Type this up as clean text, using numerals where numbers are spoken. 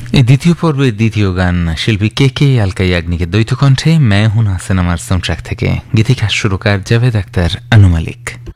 এই দ্বিতীয় পর্বের দ্বিতীয় গান শিল্পী কে কে আলকা ইয়াগনিকের দ্বৈত কণ্ঠে मैं हूं ना सिनेमाর সাউন্ডট্র্যাক থেকে। গীতিকার সুরকার জাভেদ আখতার, আনু মালিক।